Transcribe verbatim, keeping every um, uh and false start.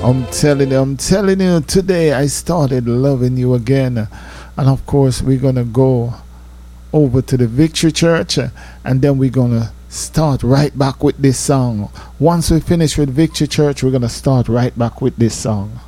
I'm telling you, I'm telling you, today I started loving you again. And of course, we're going to go over to the Victory Church, and then we're going to start right back with this song. Once we finish with Victory Church, we're going to start right back with this song.